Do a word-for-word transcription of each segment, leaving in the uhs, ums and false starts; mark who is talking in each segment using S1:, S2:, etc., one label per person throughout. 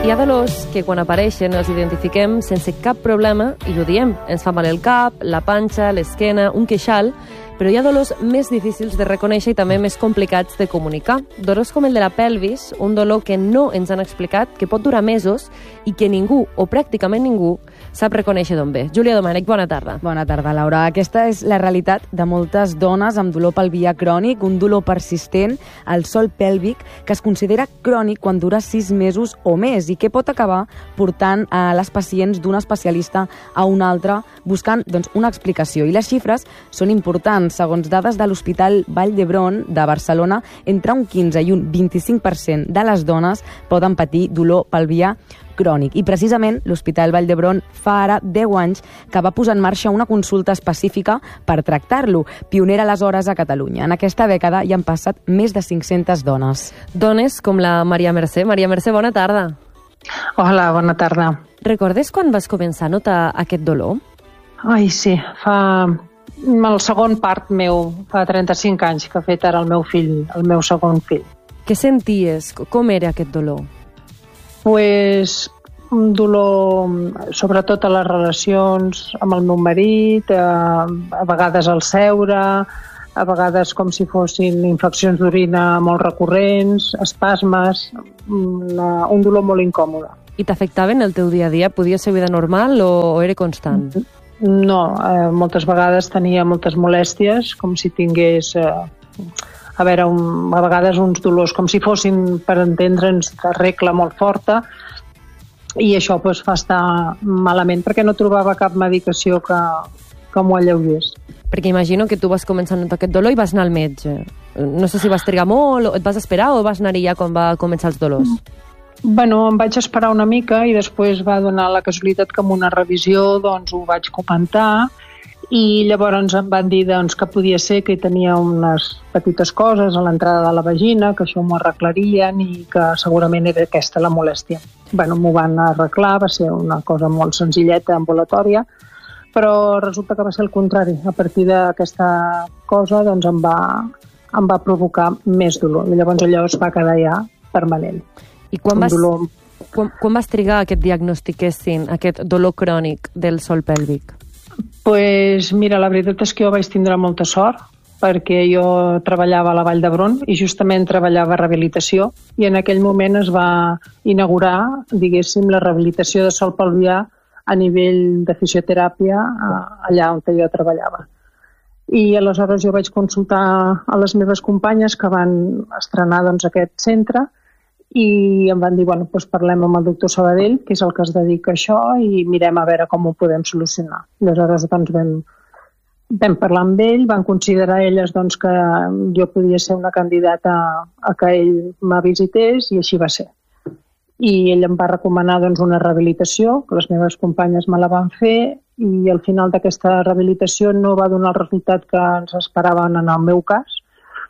S1: Hi ha dolors que quan apareixen els identifiquem sense cap problema i ho diem. Ens fa mal el cap, la panxa, l'esquena, un queixal, però hi ha dolors més difícils de reconèixer i també més complicats de comunicar. Dolors com el de la pelvis, un dolor que no ens han explicat, que pot durar mesos i que ningú, o pràcticament ningú, sap reconèixer d'on ve. Júlia Domènech, bona tarda.
S2: Bona tarda, Laura. Aquesta és la realitat de moltes dones amb dolor pelvià crònic, un dolor persistent al sòl pèlvic que es considera crònic quan dura sis mesos o més i que pot acabar portant a les pacients d'un especialista a un altre buscant doncs, una explicació. I les xifres són importants. Segons dades de l'Hospital Vall d'Hebron de Barcelona, entre un quinze i un vint-i-cinc per cent de les dones poden patir dolor pelvià crònic. I precisament l'Hospital Vall d'Hebron fa ara deu anys que va posar en marxa una consulta específica per tractar-lo, pionera aleshores a Catalunya. En aquesta dècada hi han passat més de cinc-centes dones.
S1: Dones com la Maria Mercè. Maria Mercè, bona tarda.
S3: Hola, bona tarda.
S1: Recordes quan vas començar a notar aquest dolor?
S3: Ai, sí, fa... el segon part meu, fa trenta-cinc anys que ha fet ara el meu fill, el meu segon fill.
S1: Què senties? Com era aquest dolor?
S3: Pues un dolor, sobretot a les relacions amb el meu marit, a, a vegades al seure, a vegades com si fossin infeccions d'orina molt recurrents, espasmes, una, un dolor molt incòmode.
S1: I t'afectava en el teu dia a dia? Podia ser vida normal o, o era constant?
S3: Mm-hmm. No, eh, moltes vegades tenia moltes molèsties, com si tingués, eh, a veure, un, a vegades uns dolors, com si fossin, per entendre'ns, de regla molt forta, i això pues, fa estar malament, perquè no trobava cap medicació que, que m'ho alleugés.
S1: Perquè imagino que tu vas començar a notar aquest dolor i vas anar al metge. No sé si vas trigar molt, o et vas esperar, o vas anar-hi ja quan va començar els dolors? Mm.
S3: Bueno, em vaig esperar una mica i després va donar la casualitat que amb una revisió doncs, ho vaig comentar i llavors em van dir doncs, que podia ser que hi tenia unes petites coses a l'entrada de la vagina, que això m'ho arreglarien i que segurament era aquesta la molèstia. Bueno, m'ho van arreglar, va ser una cosa molt senzilleta, ambulatòria, però resulta que va ser el contrari. A partir d'aquesta cosa doncs, em, va, em va provocar més dolor i llavors allò es va quedar ja permanent.
S1: I quan vas, quan, quan vas trigar que et diagnostiquessin aquest dolor crònic del sòl pèlvic?
S3: Pues mira, la veritat és que jo vaig tindre molta sort perquè jo treballava a la Vall d'Hebron i justament treballava a rehabilitació i en aquell moment es va inaugurar, diguéssim, la rehabilitació de sòl pelvià a nivell de fisioteràpia allà on jo treballava. I aleshores jo vaig consultar a les meves companyes que van estrenar doncs, aquest centre i em van dir, bueno, doncs parlem amb el doctor Sabadell, que és el que es dedica a això, i mirem a veure com ho podem solucionar. Aleshores doncs, vam, vam parlar amb ell, van considerar elles doncs, que jo podia ser una candidata a que ell me visités, i així va ser. I ell em va recomanar doncs, una rehabilitació, que les meves companyes me la van fer, i al final d'aquesta rehabilitació no va donar el resultat que ens esperaven en el meu cas,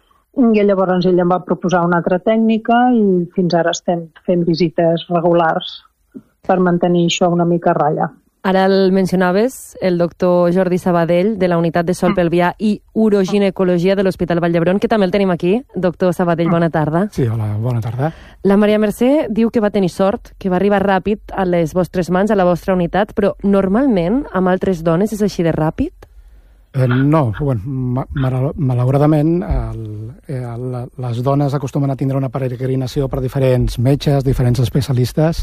S3: i llavors ell em va proposar una altra tècnica i fins ara estem fent visites regulars per mantenir això una mica a ratlla.
S1: Ara el mencionaves, el doctor Jordi Sabadell, de la Unitat de Sòl Pelvià i Uroginecologia de l'Hospital Vall d'Hebron, que també el tenim aquí. Doctor Sabadell, bona tarda.
S4: Sí, hola, bona tarda.
S1: La Maria Mercè diu que va tenir sort, que va arribar ràpid a les vostres mans, a la vostra unitat, però normalment amb altres dones és així de ràpid?
S4: Eh, no, bueno, malauradament el, el, les dones acostumen a tindre una peregrinació per diferents metges, diferents especialistes,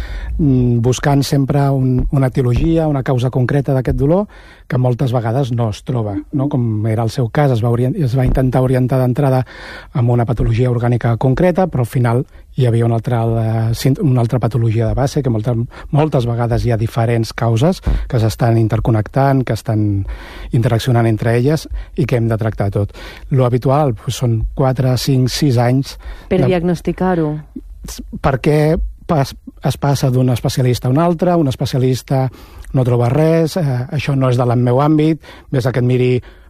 S4: buscant sempre un, una etiologia, una causa concreta d'aquest dolor que moltes vegades no es troba, no? Com era el seu cas, es va, orient, es va intentar orientar d'entrada amb una patologia orgànica concreta, però al final hi havia una altra, una altra patologia de base, que moltes, moltes vegades hi ha diferents causes que s'estan interconnectant, que estan interaccionant entre elles i que hem de tractar tot. Lo habitual pues, són quatre, cinc, sis anys...
S1: Per
S4: de...
S1: diagnosticar-ho.
S4: Perquè pas, es passa d'un especialista a un altre, un especialista no troba res, eh, això no és del meu àmbit, ves a que et miri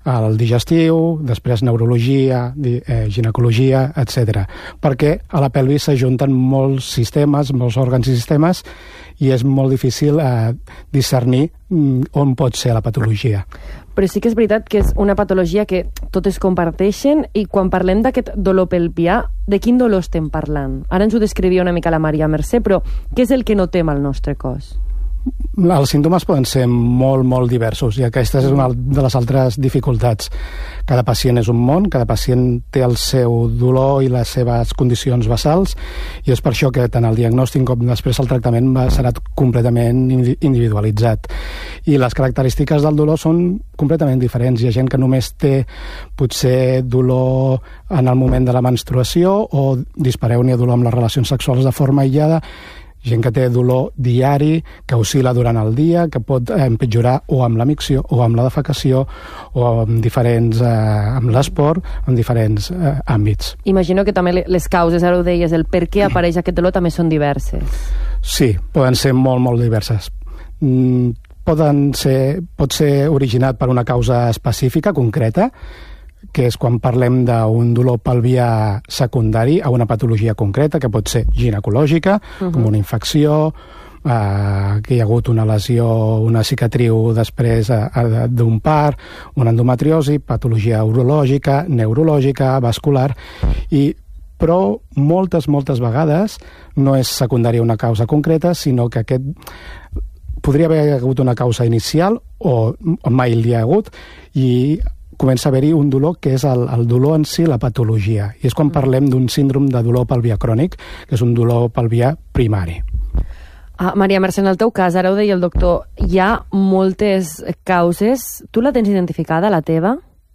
S4: el digestiu, després neurologia, eh, ginecologia, etcètera. Perquè a la pelvis s'ajunten molts sistemes, molts òrgans i sistemes, i és molt difícil eh, discernir on pot ser la patologia.
S1: Però sí que és veritat que és una patologia que totes comparteixen, i quan parlem d'aquest dolor pelvià, de quin dolor estem parlant? Ara ens ho descrivia una mica la Maria Mercè, però què és el que notem al nostre cos?
S4: Els símptomes poden ser molt, molt diversos, i aquesta és una de les altres dificultats. Cada pacient és un món, cada pacient té el seu dolor i les seves condicions basals, i és per això que tant el diagnòstic com després el tractament serà completament individualitzat. I les característiques del dolor són completament diferents. Hi ha gent que només té potser dolor en el moment de la menstruació, o disparèunia, dolor amb les relacions sexuals de forma aïllada, gent que té dolor diari, que oscil·la durant el dia, que pot empitjorar o amb la micció, o amb la defecació, o amb diferents, eh, amb l'esport, en diferents eh, àmbits.
S1: Imagino que també les causes, ara ho deies, el per què apareix aquest dolor també són diverses.
S4: Sí, poden ser molt, molt diverses. Mm, poden ser, pot ser originat per una causa específica, concreta, que és quan parlem d'un dolor pelvià secundari a una patologia concreta, que pot ser ginecològica, uh-huh. com una infecció, eh, que hi ha hagut una lesió, una cicatriu després eh, d'un part, una endometriosi, patologia urològica, neurològica, vascular, i però moltes, moltes vegades no és secundària una causa concreta, sinó que aquest podria haver hagut una causa inicial o, o mai hi ha hagut, i comença a haver-hi un dolor que és el, el dolor en si, la patologia. I és quan parlem d'un síndrome de dolor pelvià crònic, que és un dolor pelvià primari.
S1: Ah, Maria Mercè, en el teu cas, ara ho deia el doctor, hi ha moltes causes. Tu la tens identificada, la teva?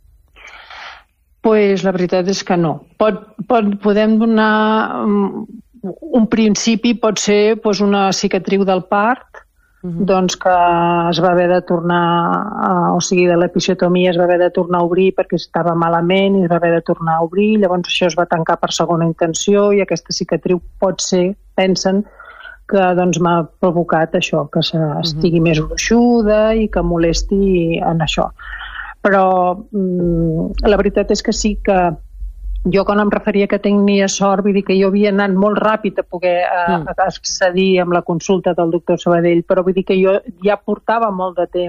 S3: Pues la veritat és que no. Pot, pot, podem donar um, un principi, pot ser pues, una cicatriu del part, Uh-huh. doncs que es va haver de tornar, a, o sigui, de l'episiotomia es va haver de tornar a obrir perquè estava malament i es va haver de tornar a obrir, llavors això es va tancar per segona intenció, i aquesta cicatriu pot ser, pensen, que doncs m'ha provocat això, que estigui uh-huh. més gruixuda i que molesti en això. Però mm, la veritat és que sí que jo quan em referia que tenia sort, vull dir que jo havia anat molt ràpid a poder uh, mm. accedir amb la consulta del doctor Sabadell, però vull dir que jo ja portava molt de temps